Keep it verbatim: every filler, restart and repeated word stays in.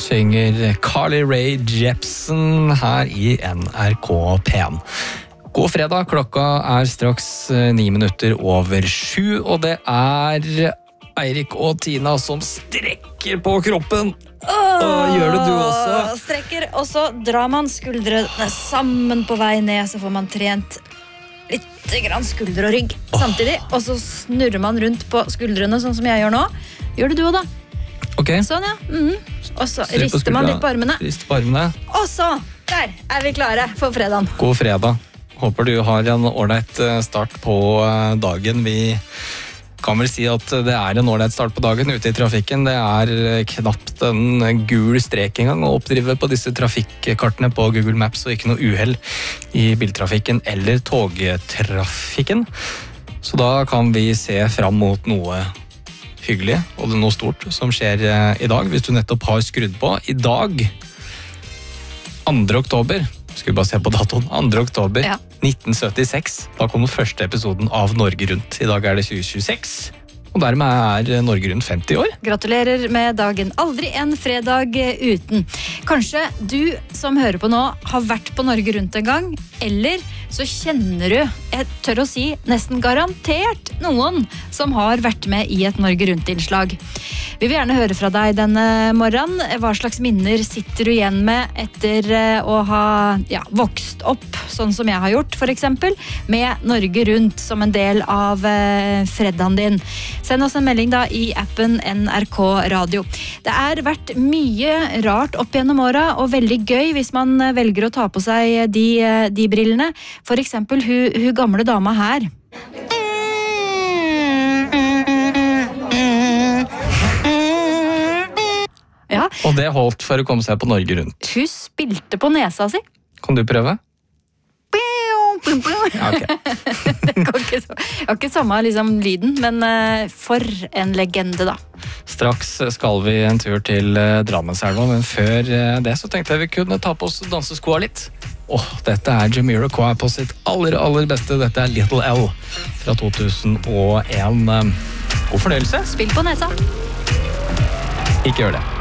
synger Carly Rae Jepsen her i N R K P en. God fredag, klokka er straks ni minutter over sju, og det er Eirik og Tina som strekker på kroppen. Åh, gjør det du også? Strekker, og så drar man skuldrene sammen på vei ned, så får man trent litt grann skulder og rygg samtidig, og så snurrer man rundt på skuldrene, sånn som jeg gjør nå. Gjør det du også da? Ok. Sånn, ja. Mm. Og så Styr på rister man skuldra. litt på armene. Rist på armene. Og så, der er vi klare for fredagen. God fredag. Håper du har en ordentlig start på dagen. Vi kan vel si at det er en ordentlig start på dagen ute i trafikken. Det er knapt en gul strek engang å oppdrive på disse trafikkartene på Google Maps, og ikke noe uheld i biltrafikken eller togtrafikken. Så da kan vi se fram mot noe hyggelig, og det er noe stort som skjer i dag, hvis du nettopp har skrudd på. I dag, andre oktober, skal vi bare se på datoen, andre oktober Ja. nitten syttiseks, da kom den første episoden av Norge Rundt. I dag er det tjue tjueseks, og dermed er Norge Rundt femti år. Gratulerer med dagen. Aldri en fredag uten. Kanskje du som hører på nå har vært på Norge Rundt en gang, eller så kjenner du, jeg tør å si, nesten garantert noen som har vært med i et Norge Rundt-innslag. Vi vil gjerne høre fra deg denne morgenen. Hva slags minner sitter du igjen med etter å ha ja, vokst opp, sånn som jeg har gjort, for eksempel, med Norge Rundt som en del av eh, fredagen din. Send oss en melding da i appen N R K Radio. Det er vært mye rart opp gjennom åra, og veldig gøy hvis man velger å ta på seg de, de brillene. For eksempel hun, hun gamle dama her. Ja, Og det holdt for å komme seg på Norge Rundt. hun spilte på nesa si. Kan du prøve? Ja, ok. Det går ikke så, det var ikke samme liksom, lyden, men uh, for en legende da. Straks skal vi en tur til uh, Drammenselva, men før uh, det så tenkte jeg vi kunne ta på oss danseskoa litt. Åh, dette er Jamiroquai på sitt aller, aller beste. Dette er Little L fra to tusen og en. God fornøyelse. Spill på nesa. Ikke gjør det.